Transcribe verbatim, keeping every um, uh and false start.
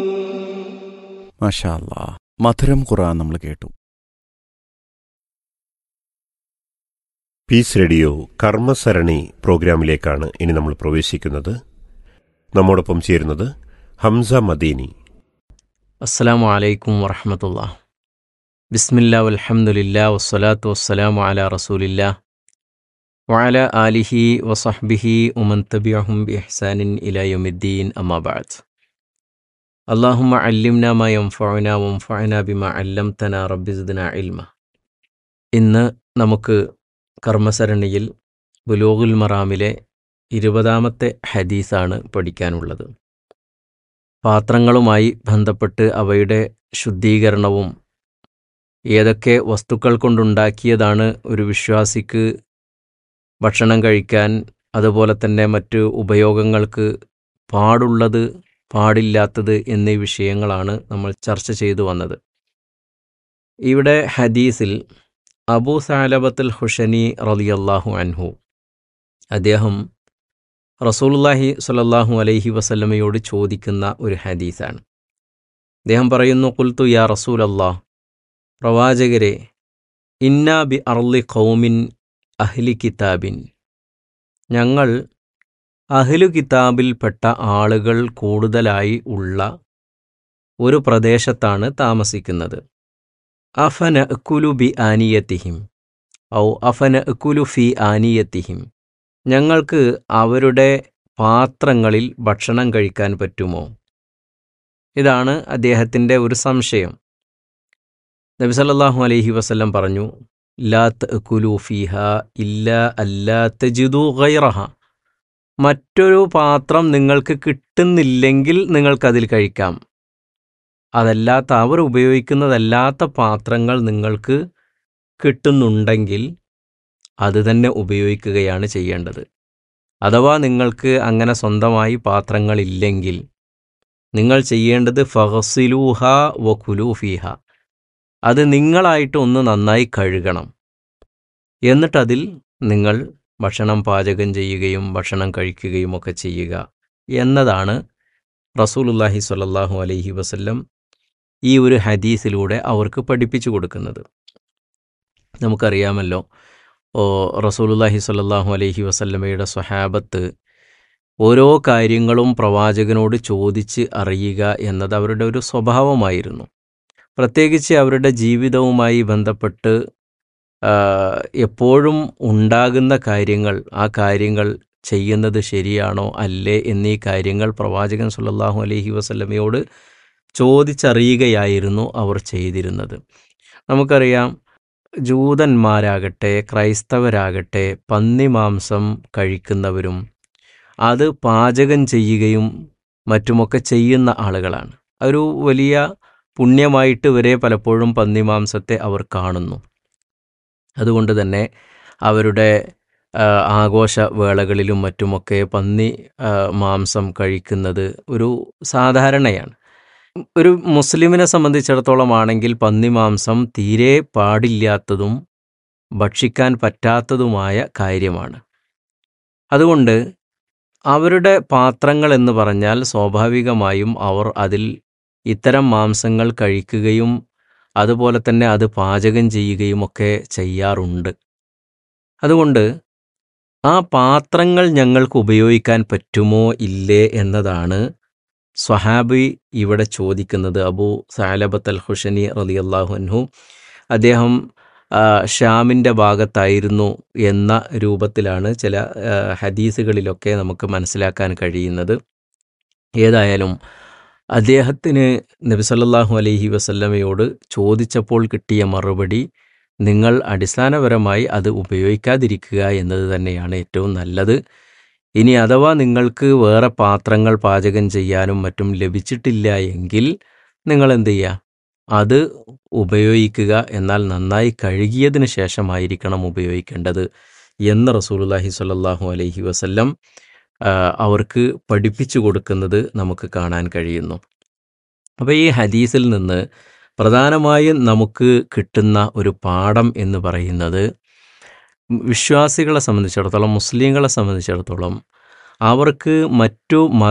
മാഷാ അല്ലാ, മധുരം ഖുർആൻ നമ്മൾ കേട്ടു. പീസ് റേഡിയോ കർമ്മസരണി പ്രോഗ്രാമിലേക്കാണ് ഇനി നമ്മൾ പ്രവേശിക്കുന്നത്. നമ്മോടൊപ്പം ചേരുന്നത് ഹംസ മദീനി. അസ്സലാമു അലൈക്കും വറഹ്മത്തുള്ളാ. ബിസ്മില്ലാ വൽഹംദുലില്ലാ വസ്സലാത്തു വസ്സലാമു അലാ റസൂലില്ലാ വഅലാ ആലിഹി വസഹ്ബിഹി വമൻ തബിഅഹും ബിഇഹ്സാനിൻ ഇലാ യൗമിദ്ദീൻ, അമ്മാ ബഅദ്. അല്ലാഹുമ്മ അല്ലിംനാ മാ യൻഫഉനാ വൻഫഅനാ ബിമാ അല്ലംതനാ റബ്ബി സിദ്നാ ഇൽമ. ഇന്ന് നമുക്ക് കർമ്മസരണിയിൽ ബുലൂഗുൽ മറാമിലെ ഇരുപതാമത്തെ ഹദീസാണ് പഠിക്കാനുള്ളത്. പാത്രങ്ങളുമായി ബന്ധപ്പെട്ട് അവയുടെ ശുദ്ധീകരണവും ഏതൊക്കെ വസ്തുക്കൾ കൊണ്ടുണ്ടാക്കിയതാണ് ഒരു വിശ്വാസിക്ക് ഭക്ഷണം കഴിക്കാൻ, അതുപോലെ തന്നെ മറ്റ് ഉപയോഗങ്ങൾക്ക് പാടുള്ളത് പാടില്ലാത്തത് എന്നീ വിഷയങ്ങളാണ് നമ്മൾ ചർച്ച ചെയ്തു വന്നത്. ഇവിടെ ഹദീസിൽ അബൂ സഅലബത്തുൽ ഖുശനി റളിയല്ലാഹു അൻഹു അദ്ദേഹം റസൂലുള്ളാഹി സ്വല്ലല്ലാഹു അലൈഹി വസല്ലമയോട് ചോദിക്കുന്ന ഒരു ഹദീസാണ്. അദ്ദേഹം പറയുന്നു, ഖുൽതു യാ റസൂലല്ലാഹ്, പ്രവാചകരെ, ഇന്നാ ബി അർളി ഖൗമിൻ അഹ്ലി കിതാബിൻ, ഞങ്ങൾ അഹ്ലു കിതാബിൽപ്പെട്ട ആളുകൾ കൂടുതലായി ഉള്ള ഒരു പ്രദേശത്താണ് താമസിക്കുന്നത്. അഫന അക്കുലു ബി ആനിയത്തിഹിം ഔ അഫന അക്കുലു ഫി ആനിയത്തിഹിം, ഞങ്ങൾക്ക് അവരുടെ പാത്രങ്ങളിൽ ഭക്ഷണം കഴിക്കാൻ പറ്റുമോ? ഇതാണ് അദ്ദേഹത്തിൻ്റെ ഒരു സംശയം. നബി സല്ലല്ലാഹു അലൈഹി വസല്ലം പറഞ്ഞു, ലാ തഅകുലു ഫീഹാ ഇല്ലാ അല്ലാ തജിദു ഗൈറഹ, മറ്റൊരു പാത്രം നിങ്ങൾക്ക് കിട്ടുന്നില്ലെങ്കിൽ നിങ്ങൾക്കതിൽ കഴിക്കാം. അതല്ലാത്ത അവർ ഉപയോഗിക്കുന്നതല്ലാത്ത പാത്രങ്ങൾ നിങ്ങൾക്ക് കിട്ടുന്നുണ്ടെങ്കിൽ അത് തന്നെ ഉപയോഗിക്കുകയാണ് ചെയ്യേണ്ടത്. അഥവാ നിങ്ങൾക്ക് അങ്ങനെ സ്വന്തമായി പാത്രങ്ങളില്ലെങ്കിൽ നിങ്ങൾ ചെയ്യേണ്ടത് ഫഗ്സിലൂഹ വകുലൂ ഫീഹ, അത് നിങ്ങളായിട്ട് ഒന്ന് നന്നായി കഴുകണം, എന്നിട്ടതിൽ നിങ്ങൾ ഭക്ഷണം പാചകം ചെയ്യുകയും ഭക്ഷണം കഴിക്കുകയും ഒക്കെ ചെയ്യുക എന്നതാണ് റസൂലുള്ളാഹി സ്വല്ലല്ലാഹു അലൈഹി വസല്ലം ഈ ഒരു ഹദീസിലൂടെ അവർക്ക് പഠിപ്പിച്ചു കൊടുക്കുന്നത്. നമുക്കറിയാമല്ലോ, ഓ റസൂലുള്ളാഹി സ്വല്ലല്ലാഹു അലൈഹി വസല്ലമയുടെ സ്വഹാബത്ത് ഓരോ കാര്യങ്ങളും പ്രവാചകനോട് ചോദിച്ച് അറിയുക എന്നത് അവരുടെ ഒരു സ്വഭാവമായിരുന്നു. പ്രത്യേകിച്ച് അവരുടെ ജീവിതവുമായി ബന്ധപ്പെട്ട് എപ്പോഴും ഉണ്ടാകുന്ന കാര്യങ്ങൾ, ആ കാര്യങ്ങൾ ചെയ്യുന്നത് ശരിയാണോ അല്ലേ എന്നീ കാര്യങ്ങൾ പ്രവാചകൻ സ്വല്ലല്ലാഹു അലൈഹി വസല്ലമയോട് ചോദിച്ചറിയുകയായിരുന്നു അവർ ചെയ്തിരുന്നത്. നമുക്കറിയാം, ജൂതന്മാരാകട്ടെ ക്രൈസ്തവരാകട്ടെ പന്നിമാംസം കഴിക്കുന്നവരും അത് പാചകം ചെയ്യുകയും മറ്റുമൊക്കെ ചെയ്യുന്ന ആളുകളാണ്. ഒരു വലിയ പുണ്യമായിട്ട് വരെ പലപ്പോഴും പന്നിമാംസത്തെ അവർ കാണുന്നു. അതുകൊണ്ട് തന്നെ അവരുടെ ആഘോഷവേളകളിലും മറ്റുമൊക്കെ പന്നി മാംസം കഴിക്കുന്നത് ഒരു സാധാരണയാണ്. ഒരു മുസ്ലിമിനെ സംബന്ധിച്ചിടത്തോളം ആണെങ്കിൽ പന്നിമാംസം തീരെ പാടില്ലാത്തതും ഭക്ഷിക്കാൻ പറ്റാത്തതുമായ കാര്യമാണ്. അതുകൊണ്ട് അവരുടെ പാത്രങ്ങൾ എന്ന് പറഞ്ഞാൽ സ്വാഭാവികമായും അവർ അതിൽ ഇത്തരം മാംസങ്ങൾ കഴിക്കുകയും അതുപോലെ തന്നെ അത് പാചകം ചെയ്യുകയും ഒക്കെ ചെയ്യാറുണ്ട്. അതുകൊണ്ട് ആ പാത്രങ്ങൾ ഞങ്ങൾക്ക് ഉപയോഗിക്കാൻ പറ്റുമോ ഇല്ലേ എന്നതാണ് സ്വഹാബി ഇവിടെ ചോദിക്കുന്നത്. അബൂ സഅലബത്തുൽ ഖുശനി റളിയല്ലാഹു അൻഹു അദ്ദേഹം ഷാമിൻ്റെ ഭാഗത്തായിരുന്നു എന്ന രൂപത്തിലാണ് ചില ഹദീസുകളിലൊക്കെ നമുക്ക് മനസ്സിലാക്കാൻ കഴിയുന്നത്. ഏതായാലും അദ്ദേഹത്തിന് നബി സല്ലല്ലാഹു അലൈഹി വസല്ലമയോട് ചോദിച്ചപ്പോൾ കിട്ടിയ മറുപടി, നിങ്ങൾ അടിസ്ഥാനപരമായി അത് ഉപയോഗിക്കാതിരിക്കുക എന്നത് തന്നെയാണ് ഏറ്റവും നല്ലത്. ഇനി അഥവാ നിങ്ങൾക്ക് വേറെ പാത്രങ്ങൾ പാചകം ചെയ്യാനും മറ്റും ലഭിച്ചിട്ടില്ല എങ്കിൽ നിങ്ങൾ എന്ത് ചെയ്യുക, അത് ഉപയോഗിക്കുക, എന്നാൽ നന്നായി കഴുകിയതിന് ശേഷമായിരിക്കണം ഉപയോഗിക്കേണ്ടത് എന്ന് റസൂലുള്ളാഹി സ്വല്ലല്ലാഹു അലൈഹി വസല്ലം അവർക്ക് പഠിപ്പിച്ചു കൊടുക്കുന്നത് നമുക്ക് കാണാൻ കഴിയുന്നു. അപ്പോൾ ഈ ഹദീസിൽ നിന്ന് പ്രധാനമായും നമുക്ക് കിട്ടുന്ന ഒരു പാഠം എന്ന് പറയുന്നത്, വിശ്വാസികളെ സംബന്ധിച്ചിടത്തോളം, മുസ്ലിങ്ങളെ സംബന്ധിച്ചിടത്തോളം അവർക്ക് മറ്റു